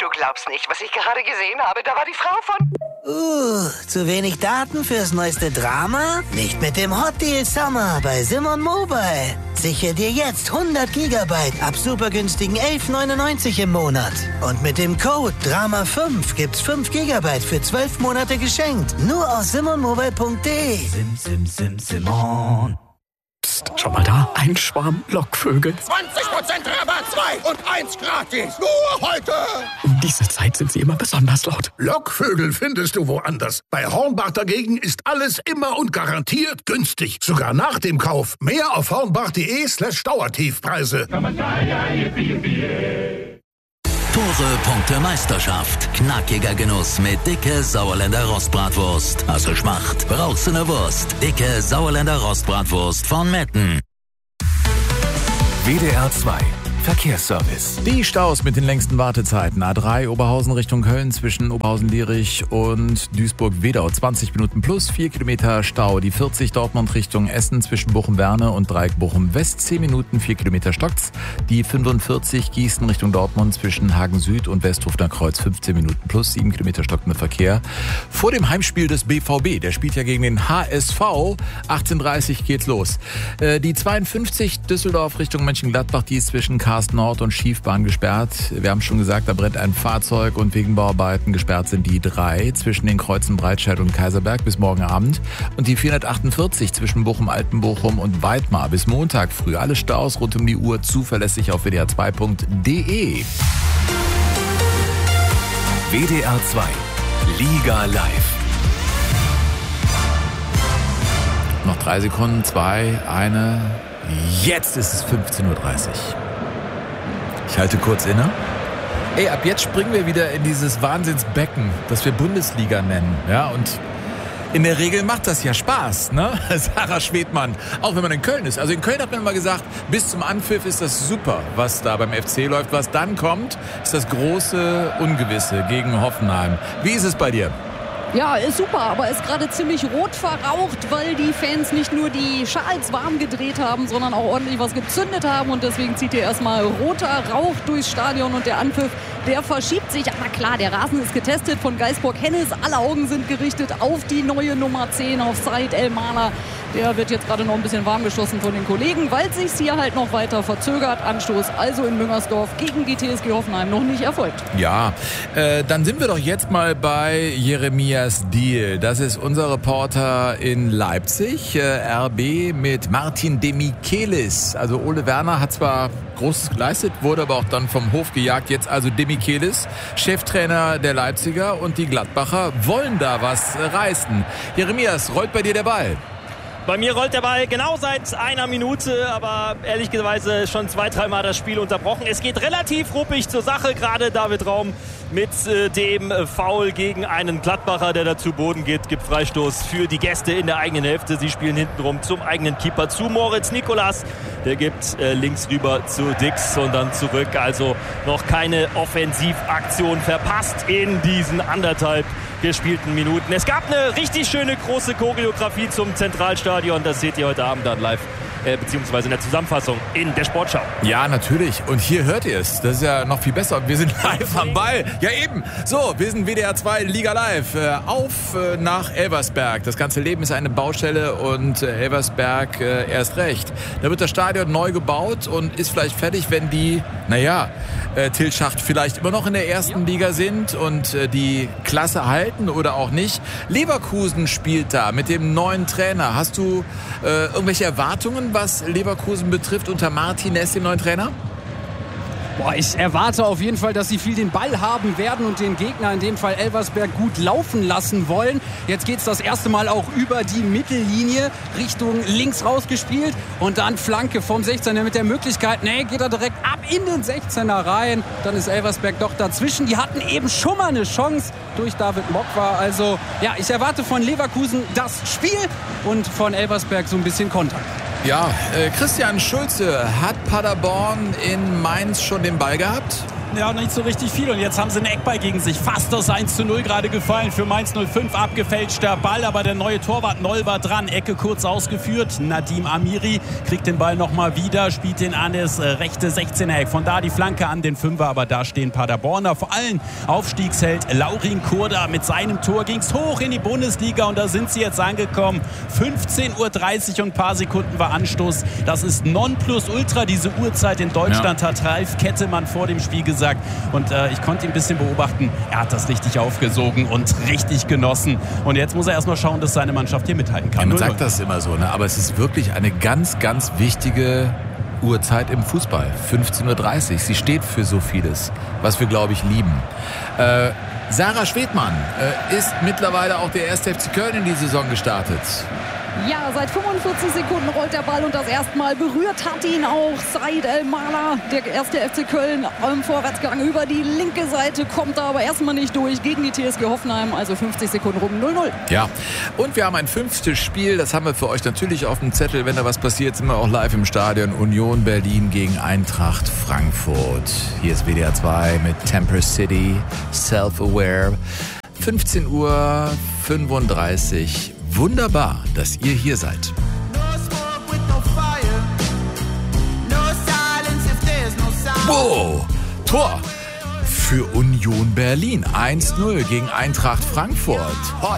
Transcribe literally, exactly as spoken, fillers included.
Du glaubst nicht, was ich gerade gesehen habe. Da war die Frau von... Uh, zu wenig Daten fürs neueste Drama? Nicht mit dem Hot Deal Summer bei Simon Mobile. Sichere dir jetzt hundert Gigabyte ab super günstigen elf neunundneunzig im Monat. Und mit dem Code Drama fünf gibt's fünf Gigabyte für zwölf Monate geschenkt. Nur aus simon mobile punkt de. Sim, sim, sim, Simon. Psst, schau mal da, ein Schwarm Lockvögel. zwanzig Prozent Rabatt, zwei und eins gratis. Nur heute. Um diese Zeit sind sie immer besonders laut. Lockvögel findest du woanders. Bei Hornbach dagegen ist alles immer und garantiert günstig. Sogar nach dem Kauf. Mehr auf hornbach.de slash Dauertiefpreise. Tore, Punkte, Meisterschaft. Knackiger Genuss mit dicke Sauerländer Rostbratwurst. Also Schmacht. Brauchst du ne Wurst? Dicke Sauerländer Rostbratwurst von Metten. W D R zwei Verkehrsservice. Die Staus mit den längsten Wartezeiten. A drei Oberhausen Richtung Köln zwischen Oberhausen-Lierich und Duisburg-Wedau. zwanzig Minuten plus vier Kilometer Stau. Die vierzig Dortmund Richtung Essen zwischen Bochum-Werne und Dreieck Bochum-West. zehn Minuten, vier Kilometer stockt's. Die fünfundvierzig Gießen Richtung Dortmund zwischen Hagen-Süd und Westhofener Kreuz. fünfzehn Minuten plus sieben Kilometer stockender Verkehr. Vor dem Heimspiel des B V B. Der spielt ja gegen den H S V. achtzehn Uhr dreißig geht's los. Die zweiundfünfzig Düsseldorf Richtung Mönchengladbach. Die ist zwischen Karsten Nord und Schiefbahn gesperrt. Wir haben schon gesagt, da brennt ein Fahrzeug und wegen Bauarbeiten gesperrt sind die drei zwischen den Kreuzen Breitscheid und Kaiserberg bis morgen Abend und die vierhundertachtundvierzig zwischen Bochum-Altenbochum und Weidmar bis Montag früh. Alle Staus rund um die Uhr zuverlässig auf w d r zwei punkt de. W D R zwei Liga Live. Noch drei Sekunden, zwei, eine. Jetzt ist es fünfzehn Uhr dreißig. Ich halte kurz inne. Ey, ab jetzt springen wir wieder in dieses Wahnsinnsbecken, das wir Bundesliga nennen. Ja, und in der Regel macht das ja Spaß, ne? Sarah Schwedmann, auch wenn man in Köln ist. Also in Köln hat man immer gesagt, bis zum Anpfiff ist das super, was da beim F C läuft. Was dann kommt, ist das große Ungewisse gegen Hoffenheim. Wie ist es bei dir? Ja, ist super, aber ist gerade ziemlich rot verraucht, weil die Fans nicht nur die Schals warm gedreht haben, sondern auch ordentlich was gezündet haben und deswegen zieht hier erstmal roter Rauch durchs Stadion und der Anpfiff, der verschiebt sich. Aber klar, der Rasen ist getestet von Geisborg-Hennes, alle Augen sind gerichtet auf die neue Nummer zehn, auf Said El-Mana. Der wird jetzt gerade noch ein bisschen warm geschossen von den Kollegen, weil es sich hier halt noch weiter verzögert. Anstoß also in Müngersdorf gegen die T S G Hoffenheim noch nicht erfolgt. Ja, äh, dann sind wir doch jetzt mal bei Jeremias Diehl. Das ist unser Reporter in Leipzig. Äh, R B mit Martin Demichelis. Also Ole Werner hat zwar Großes geleistet, wurde aber auch dann vom Hof gejagt. Jetzt also Demichelis, Cheftrainer der Leipziger, und die Gladbacher wollen da was reißen. Jeremias, rollt bei dir der Ball? Bei mir rollt der Ball genau seit einer Minute, aber ehrlicherweise schon zwei, dreimal das Spiel unterbrochen. Es geht relativ ruppig zur Sache, gerade David Raum mit äh, dem äh, Foul gegen einen Gladbacher, der da zu Boden geht, gibt Freistoß für die Gäste in der eigenen Hälfte. Sie spielen hintenrum zum eigenen Keeper, zu Moritz Nikolas. Der gibt äh, links rüber zu Dix und dann zurück. Also noch keine Offensivaktion verpasst in diesen anderthalb gespielten Minuten. Es gab eine richtig schöne große Choreografie zum Zentralstadion. Das seht ihr heute Abend dann live, äh, beziehungsweise in der Zusammenfassung in der Sportschau. Ja, natürlich. Und hier hört ihr es. Das ist ja noch viel besser. Wir sind live am Ball. Ja, eben. So, wir sind W D R zwei Liga Live. Äh, auf äh, nach Elversberg. Das ganze Leben ist eine Baustelle und äh, Elversberg äh, erst recht. Da wird das Stadion neu gebaut und ist vielleicht fertig, wenn die, naja, äh, Til Schacht vielleicht immer noch in der ersten Liga sind und äh, die Klasse halten oder auch nicht. Leverkusen spielt da mit dem neuen Trainer. Hast du äh, irgendwelche Erwartungen, was Leverkusen betrifft, unter Martinez, dem neuen Trainer? Boah, ich erwarte auf jeden Fall, dass sie viel den Ball haben werden und den Gegner, in dem Fall Elversberg, gut laufen lassen wollen. Jetzt geht's das erste Mal auch über die Mittellinie Richtung links rausgespielt und dann Flanke vom sechzehner mit der Möglichkeit, nee, geht er direkt ab in den sechzehner rein. Dann ist Elversberg doch dazwischen. Die hatten eben schon mal eine Chance durch David Mokwa. Also ja, ich erwarte von Leverkusen das Spiel und von Elversberg so ein bisschen Konter. Ja, äh, Christian Schulze, hat Paderborn in Mainz schon den Ball gehabt? ja, nicht so richtig viel. Und jetzt haben sie einen Eckball gegen sich. Fast das eins zu null gerade gefallen für Mainz null fünf. Abgefälschter Ball, aber der neue Torwart Noll war dran. Ecke kurz ausgeführt. Nadim Amiri kriegt den Ball nochmal wieder, spielt den an das äh, rechte sechzehner-Eck. Von da die Flanke an den Fünfer, aber da stehen Paderborner. Vor allem Aufstiegsheld Laurin Kurda. Mit seinem Tor ging es hoch in die Bundesliga und da sind sie jetzt angekommen. fünfzehn Uhr dreißig und ein paar Sekunden war Anstoß. Das ist Nonplusultra, diese Uhrzeit in Deutschland, ja. Hat Ralf Kettemann vor dem Spiel gesagt. Und äh, ich konnte ihn ein bisschen beobachten. Er hat das richtig aufgesogen und richtig genossen. Und jetzt muss er erstmal schauen, dass seine Mannschaft hier mithalten kann. Ja, man sagt das immer so, ne? Aber es ist wirklich eine ganz, ganz wichtige Uhrzeit im Fußball. fünfzehn Uhr dreißig. Sie steht für so vieles, was wir, glaube ich, lieben. Äh, Sarah Schwedmann äh, ist mittlerweile auch der erste F C Köln in die Saison gestartet. Ja, seit fünfundvierzig Sekunden rollt der Ball und das erste Mal berührt hat ihn auch Said El-Mala, der erste F C Köln im Vorwärtsgang über die linke Seite, kommt da aber erstmal nicht durch gegen die T S G Hoffenheim, also fünfzig Sekunden rum, null null. Ja, und wir haben ein fünftes Spiel, das haben wir für euch natürlich auf dem Zettel, wenn da was passiert, sind wir auch live im Stadion. Union Berlin gegen Eintracht Frankfurt. Hier ist W D R zwei mit Temper City, Self-Aware, fünfzehn Uhr fünfunddreißig. Wunderbar, dass ihr hier seid. Wow, Tor für Union Berlin. eins null gegen Eintracht Frankfurt.